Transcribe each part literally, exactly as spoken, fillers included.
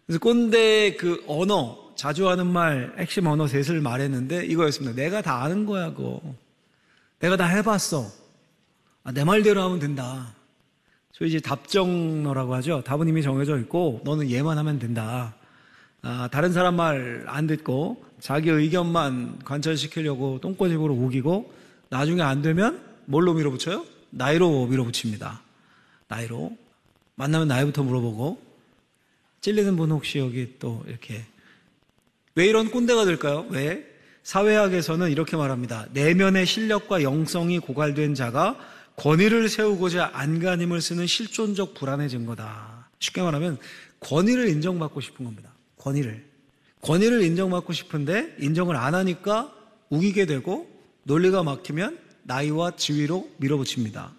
그래서 꼰대 그 언어, 자주 하는 말, 핵심 언어 셋을 말했는데 이거였습니다. 내가 다 아는 거야, 그거. 내가 다 해봤어. 아, 내 말대로 하면 된다. 소위 이제 답정너라고 하죠. 답은 이미 정해져 있고 너는 얘만 하면 된다. 아, 다른 사람 말 안 듣고 자기 의견만 관철시키려고 똥꼬집으로 우기고 나중에 안 되면 뭘로 밀어붙여요? 나이로 밀어붙입니다. 나이로. 만나면 나이부터 물어보고. 찔리는 분 혹시 여기 또 이렇게. 왜 이런 꼰대가 될까요? 왜? 사회학에서는 이렇게 말합니다. 내면의 실력과 영성이 고갈된 자가 권위를 세우고자 안간힘을 쓰는 실존적 불안의 증거다. 쉽게 말하면 권위를 인정받고 싶은 겁니다. 권위를. 권위를 인정받고 싶은데 인정을 안 하니까 우기게 되고 논리가 막히면 나이와 지위로 밀어붙입니다.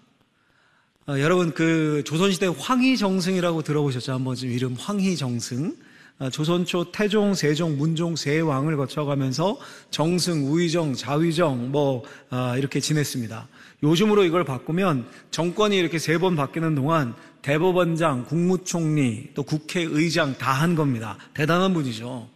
어, 여러분 그 조선시대 황희정승이라고 들어보셨죠? 한번 좀 이름 황희정승. 어, 조선 초 태종, 세종, 문종 세 왕을 거쳐가면서 정승, 우의정, 자의정 뭐 어, 이렇게 지냈습니다. 요즘으로 이걸 바꾸면 정권이 이렇게 세 번 바뀌는 동안 대법원장, 국무총리, 또 국회의장 다 한 겁니다. 대단한 분이죠.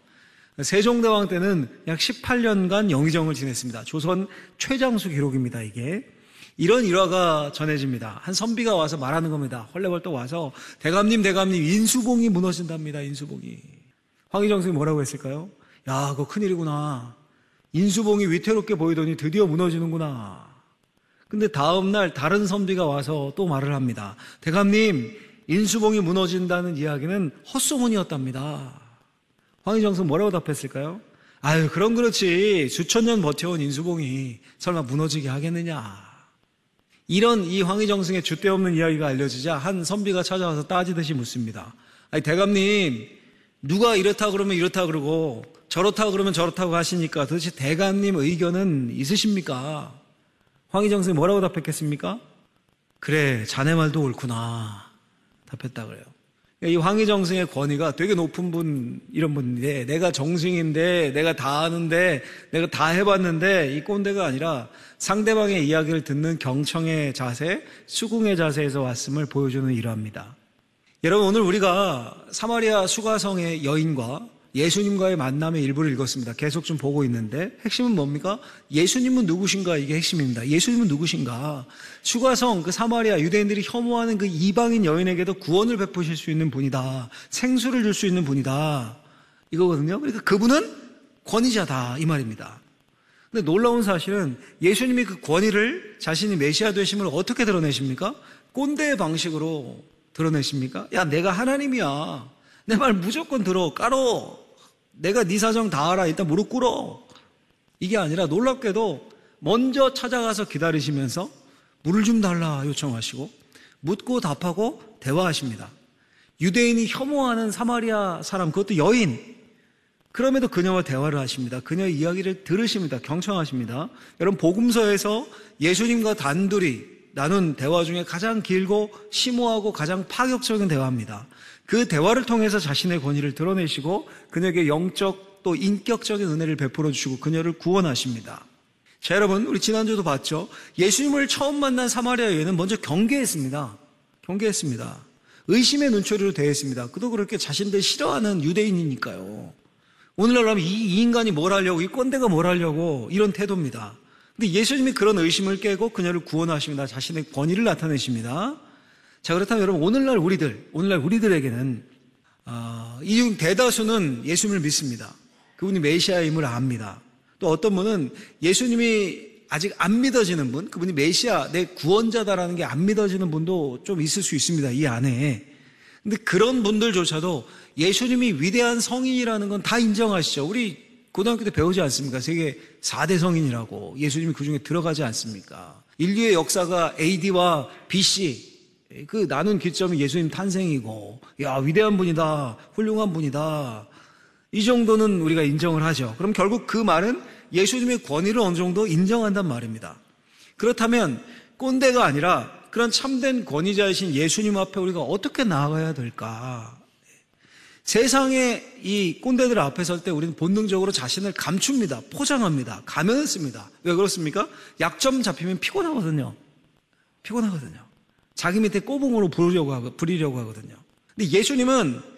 세종대왕 때는 약 십팔 년간 영의정을 지냈습니다. 조선 최장수 기록입니다, 이게. 이런 일화가 전해집니다. 한 선비가 와서 말하는 겁니다. 헐레벌떡 와서 대감님 대감님 인수봉이 무너진답니다. 인수봉이. 황희정승이 뭐라고 했을까요? 야, 그거 큰일이구나. 인수봉이 위태롭게 보이더니 드디어 무너지는구나. 근데 다음날 다른 선비가 와서 또 말을 합니다. 대감님, 인수봉이 무너진다는 이야기는 헛소문이었답니다. 황희정승 뭐라고 답했을까요? 아유, 그럼 그렇지. 수천 년 버텨온 인수봉이 설마 무너지게 하겠느냐. 이런 이 황희정승의 줏대 없는 이야기가 알려지자 한 선비가 찾아와서 따지듯이 묻습니다. 아니, 대감님, 누가 이렇다 그러면 이렇다 그러고 저렇다 그러면 저렇다고 하시니까 도대체 대감님 의견은 있으십니까? 황희정승이 뭐라고 답했겠습니까? 그래, 자네 말도 옳구나. 답했다 그래요. 이 황희정승의 권위가 되게 높은 분, 이런 분인데, 내가 정승인데, 내가 다 아는데, 내가 다 해봤는데, 이 꼰대가 아니라 상대방의 이야기를 듣는 경청의 자세, 수긍의 자세에서 왔음을 보여주는 일화입니다. 여러분, 오늘 우리가 사마리아 수가성의 여인과 예수님과의 만남의 일부를 읽었습니다. 계속 좀 보고 있는데 핵심은 뭡니까? 예수님은 누구신가? 이게 핵심입니다. 예수님은 누구신가? 수가성, 그 사마리아 유대인들이 혐오하는 그 이방인 여인에게도 구원을 베푸실 수 있는 분이다. 생수를 줄 수 있는 분이다. 이거거든요. 그러니까 그분은 권위자다 이 말입니다. 근데 놀라운 사실은 예수님이 그 권위를 자신이 메시아 되심을 어떻게 드러내십니까? 꼰대의 방식으로 드러내십니까? 야, 내가 하나님이야. 내 말 무조건 들어. 깔어. 내가 네 사정 다 알아. 일단 무릎 꿇어. 이게 아니라 놀랍게도 먼저 찾아가서 기다리시면서 물을 좀 달라 요청하시고 묻고 답하고 대화하십니다. 유대인이 혐오하는 사마리아 사람, 그것도 여인. 그럼에도 그녀와 대화를 하십니다. 그녀의 이야기를 들으십니다. 경청하십니다. 여러분, 복음서에서 예수님과 단둘이 나눈 대화 중에 가장 길고 심오하고 가장 파격적인 대화입니다. 그 대화를 통해서 자신의 권위를 드러내시고 그녀에게 영적 또 인격적인 은혜를 베풀어 주시고 그녀를 구원하십니다. 자, 여러분, 우리 지난주도 봤죠? 예수님을 처음 만난 사마리아 여인은 먼저 경계했습니다. 경계했습니다. 의심의 눈초리로 대했습니다. 그도 그렇게 자신들 싫어하는 유대인이니까요. 오늘날 하면 이 인간이 뭘 하려고, 이 꼰대가 뭘 하려고, 이런 태도입니다. 근데 예수님이 그런 의심을 깨고 그녀를 구원하십니다. 자신의 권위를 나타내십니다. 자, 그렇다면 여러분, 오늘날 우리들, 오늘날 우리들에게는 어, 이 중 대다수는 예수님을 믿습니다. 그분이 메시아임을 압니다. 또 어떤 분은 예수님이 아직 안 믿어지는 분, 그분이 메시아, 내 구원자다라는 게 안 믿어지는 분도 좀 있을 수 있습니다. 이 안에. 근데 그런 분들조차도 예수님이 위대한 성인이라는 건 다 인정하시죠. 우리 고등학교 때 배우지 않습니까? 세계 사 대 성인이라고. 예수님이 그 중에 들어가지 않습니까? 인류의 역사가 에이디와 비씨, 그 나눈 기점이 예수님 탄생이고, 야, 위대한 분이다, 훌륭한 분이다. 이 정도는 우리가 인정을 하죠. 그럼 결국 그 말은 예수님의 권위를 어느 정도 인정한단 말입니다. 그렇다면 꼰대가 아니라 그런 참된 권위자이신 예수님 앞에 우리가 어떻게 나아가야 될까? 세상의 이 꼰대들 앞에 설 때 우리는 본능적으로 자신을 감춥니다. 포장합니다. 가면을 씁니다. 왜 그렇습니까? 약점 잡히면 피곤하거든요. 피곤하거든요. 자기 밑에 꼬붕으로 부리려고 하고, 부리려고 하거든요. 근데 예수님은